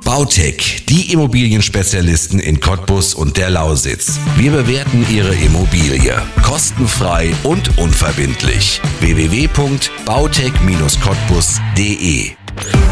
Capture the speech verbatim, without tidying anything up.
Bautec, die Immobilienspezialisten in Cottbus und der Lausitz. Wir bewerten Ihre Immobilie kostenfrei und unverbindlich. w w w punkt bautec Bindestrich cottbus punkt de